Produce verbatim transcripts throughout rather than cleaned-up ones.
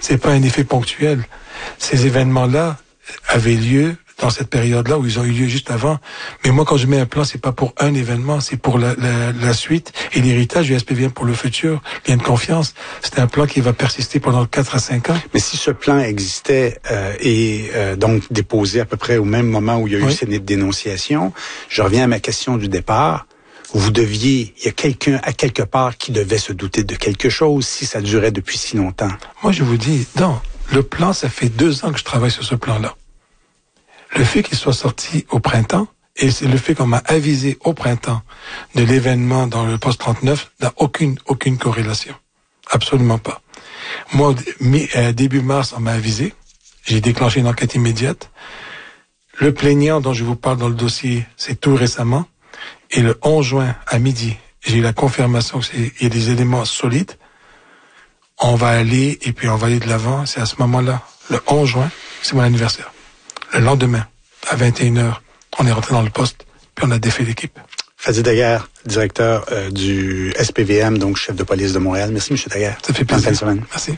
C'est pas un effet ponctuel. Ces événements-là avaient lieu dans cette période-là où ils ont eu lieu juste avant. Mais moi, quand je mets un plan, c'est pas pour un événement, c'est pour la, la, la suite et l'héritage du S P V M pour le futur, lien de confiance. C'est un plan qui va persister pendant quatre à cinq ans. Mais si ce plan existait euh, et euh, donc déposé à peu près au même moment où il y a eu oui. ces dénonciations, je reviens à ma question du départ. Vous deviez, il y a quelqu'un à quelque part qui devait se douter de quelque chose si ça durait depuis si longtemps. Moi, je vous dis, non, le plan, ça fait deux ans que je travaille sur ce plan-là. Le fait qu'il soit sorti au printemps, et c'est le fait qu'on m'a avisé au printemps de l'événement dans le poste trente-neuf, n'a aucune, aucune corrélation. Absolument pas. Moi, mi, euh, début mars, on m'a avisé. J'ai déclenché une enquête immédiate. Le plaignant dont je vous parle dans le dossier, c'est tout récemment. Et le onze juin, à midi, j'ai eu la confirmation qu'il y a des éléments solides. On va aller, et puis on va aller de l'avant. C'est à ce moment-là, le onze juin, c'est mon anniversaire. Le lendemain, à vingt et une heures, on est rentré dans le poste, puis on a défait l'équipe. Fadi Daguerre, directeur euh, du S P V M, donc chef de police de Montréal. Merci, M. Daguerre. Ça fait plaisir. Bonne Merci.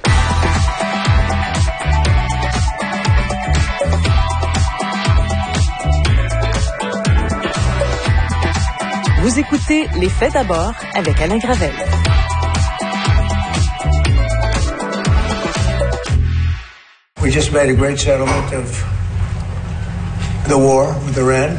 Vous écoutez Les Faits d'abord avec Alain Gravel. We just made a great settlement of the war with Iran,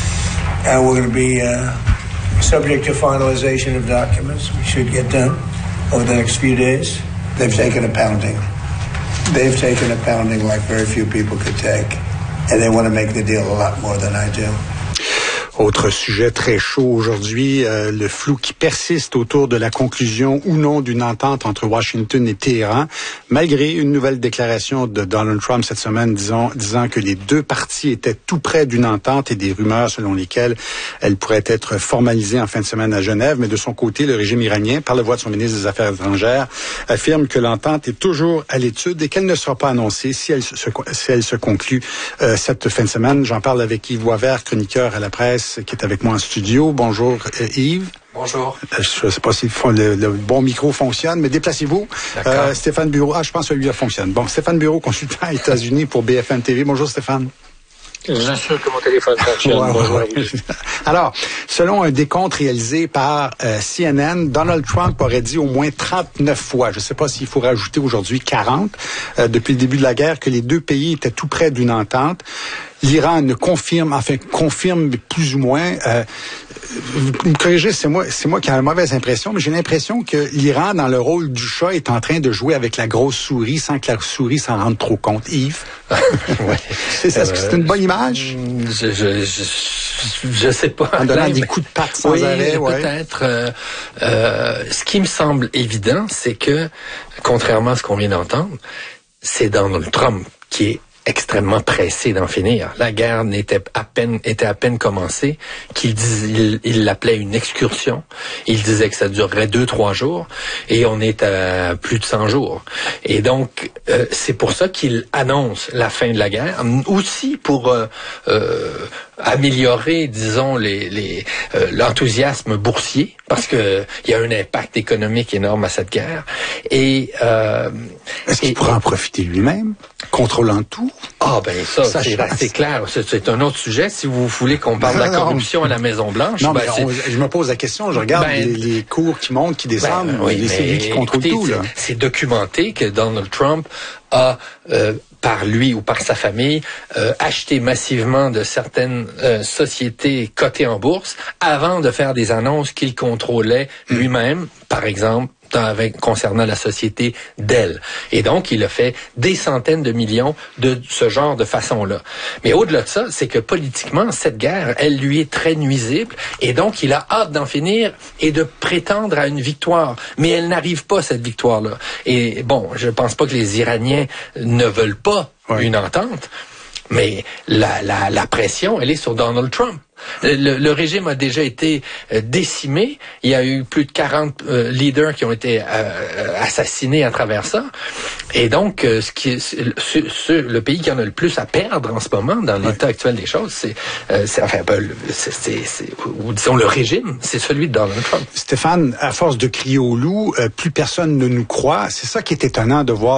and we're going to be uh, subject to finalization of documents. We should get done over the next few days. They've taken a pounding. They've taken a pounding like very few people could take, and they want to make the deal a lot more than I do. Autre sujet très chaud aujourd'hui, euh, le flou qui persiste autour de la conclusion ou non d'une entente entre Washington et Téhéran, malgré une nouvelle déclaration de Donald Trump cette semaine disant, disant que les deux parties étaient tout près d'une entente et des rumeurs selon lesquelles elle pourrait être formalisée en fin de semaine à Genève. Mais de son côté, le régime iranien, par la voix de son ministre des Affaires étrangères, affirme que l'entente est toujours à l'étude et qu'elle ne sera pas annoncée si elle se, si elle se conclut euh, cette fin de semaine. J'en parle avec Yves Boisvert, chroniqueur à la presse, qui est avec moi en studio. Bonjour Yves. Bonjour. Je ne sais pas si le, le bon micro fonctionne, mais déplacez-vous. Euh, Stéphane Bureau. Ah, je pense que celui-là fonctionne. Bon, Stéphane Bureau, consultant aux États-Unis pour B F M T V. Bonjour Stéphane. J'assure que mon téléphone fonctionne. Ouais, ouais, ouais. Alors, selon un décompte réalisé par euh, C N N, Donald Trump aurait dit au moins trente-neuf fois, je ne sais pas s'il faut rajouter aujourd'hui quarante, euh, depuis le début de la guerre, que les deux pays étaient tout près d'une entente. L'Iran ne confirme, enfin confirme plus ou moins. Euh, vous me corrigez, c'est moi, c'est moi qui ai la mauvaise impression, mais j'ai l'impression que l'Iran, dans le rôle du chat, est en train de jouer avec la grosse souris sans que la souris s'en rende trop compte. Yves, ouais. c'est ça, euh, c'est une bonne image. Je, je, je, je sais pas. En donnant Alain, des mais... coups de patte sans oui, arrêt, ouais. Peut-être. Euh, euh, ce qui me semble évident, c'est que, contrairement à ce qu'on vient d'entendre, c'est Donald Trump qui est extrêmement pressé d'en finir. La guerre n'était à peine était à peine commencée, qu'il dis, il, il l'appelait une excursion. Il disait que ça durerait deux trois jours, et on est à plus de cent jours. Et donc euh, c'est pour ça qu'il annonce la fin de la guerre, aussi pour euh, euh, améliorer, disons, les, les euh, l'enthousiasme boursier, parce que il y a un impact économique énorme à cette guerre. Et euh, est-ce qu'il pourra en profiter lui-même, contrôlant tout? Ah ben ça, ça c'est, c'est clair. C'est, c'est un autre sujet. Si vous voulez qu'on parle non, de la corruption non. à la Maison-Blanche, non, ben mais on, je me pose la question. Je regarde ben, les, les cours qui montent, qui descendent. Ben, oui, c'est lui qui contrôle écoutez, tout. Là. C'est, c'est documenté que Donald Trump a euh, par lui ou par sa famille, euh, acheté massivement de certaines euh, sociétés cotées en bourse avant de faire des annonces qu'il contrôlait lui-même, par exemple, dans, avec, concernant la société Dell. Et donc, il a fait des centaines de millions de ce genre de façon-là. Mais au-delà de ça, c'est que politiquement, cette guerre, elle lui est très nuisible, et donc il a hâte d'en finir et de prétendre à une victoire. Mais elle n'arrive pas, cette victoire-là. Et bon, je pense pas que les Iraniens ne veulent pas ouais. une entente, mais la, la, la pression, elle est sur Donald Trump. Le, le régime a déjà été euh, décimé. Il y a eu plus de quarante euh, leaders qui ont été euh, assassinés à travers ça. Et donc, euh, ce qui est, ce, ce, le pays qui en a le plus à perdre en ce moment, dans l'état ouais. actuel des choses, c'est, euh, c'est enfin, ben, c'est, c'est, c'est, ou disons le régime, c'est celui de Donald Trump. Stéphane, à force de crier au loup, euh, plus personne ne nous croit. C'est ça qui est étonnant de voir